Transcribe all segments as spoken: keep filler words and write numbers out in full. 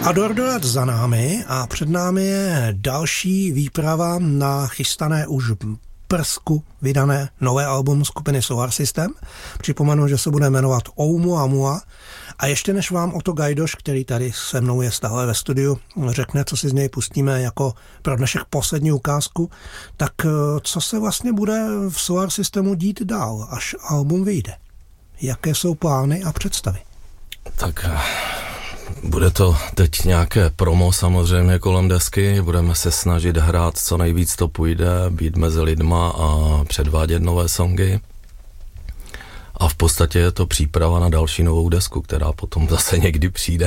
Adordorat za námi a před námi je další výprava na chystané už brzku vydané nové album skupiny Solar System. Připomenu, že se bude jmenovat Oumuamua. A ještě než vám Otto Gajdoš, který tady se mnou je stále ve studiu, řekne, co si z něj pustíme jako pro dnešek poslední ukázku, tak co se vlastně bude v Solar Systemu dít dál, až album vyjde? Jaké jsou plány a představy? Tak bude to teď nějaké promo samozřejmě kolem desky, budeme se snažit hrát co nejvíc to půjde, být mezi lidma a předvádět nové songy. A v podstatě je to příprava na další novou desku, která potom zase někdy přijde.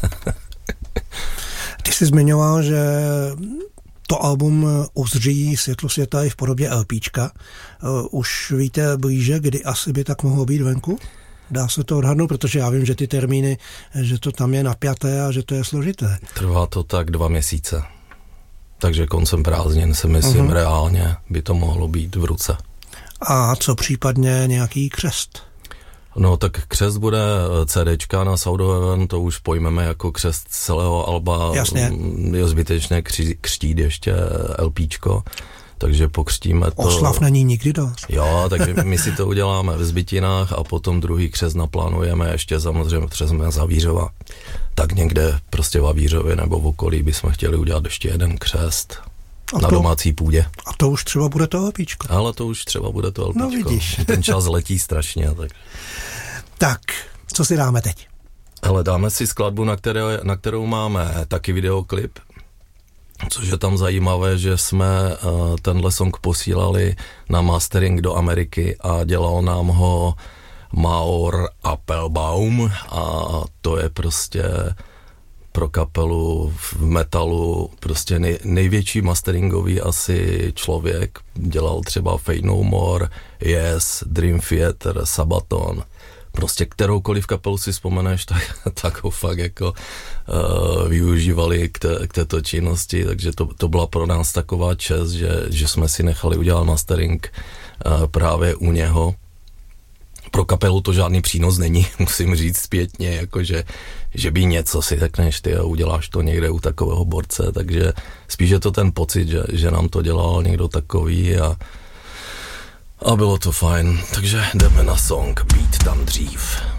Ty jsi zmiňoval, že to album uzří světlo světa i v podobě LPčka. Už víte blíže, kdy asi by tak mohlo být venku? Dá se to odhadnout, protože já vím, že ty termíny, že to tam je napjaté a že to je složité. Trvá to tak dva měsíce. Takže koncem prázdnin si myslím, uh-huh. reálně by to mohlo být v ruce. A co případně nějaký křest? No tak křest bude CDčka na Sound of Heaven, to už pojmeme jako křest celého alba. Jasně. Je zbytečné kři, křtít ještě LPčko, takže pokřtíme to. Oslav není nikdy dost. Jo, takže my si to uděláme v Zbytinách a potom druhý křest naplánujeme ještě samozřejmě přes Zavířova. Tak někde prostě v Avířově nebo v okolí bychom chtěli udělat ještě jeden křest. A na to, domácí půdě. A to už třeba bude to LPčko. Ale to už třeba bude to LPčko. No vidíš. Ten čas letí strašně. Tak, tak co si dáme teď? Hele, dáme si skladbu, na, které, na kterou máme taky videoklip, což je tam zajímavé, že jsme uh, tenhle song posílali na mastering do Ameriky a dělal nám ho Maor Applebaum a to je prostě pro kapelu v metalu prostě nej, největší masteringový asi člověk. Dělal třeba Fade No More, Yes, Dream Theater, Sabaton. Prostě kteroukoliv kapelu si vzpomeneš, tak, tak ho fakt jako uh, využívali k, té, k této činnosti, takže to, to byla pro nás taková čest, že, že jsme si nechali udělat mastering uh, právě u něho. Pro kapelu to žádný přínos není, musím říct zpětně, jakože, že by něco si řekneš ty a uděláš to někde u takového borce, takže spíš je to ten pocit, že, že nám to dělal někdo takový a, a bylo to fajn, takže jdeme na song Být tam dřív.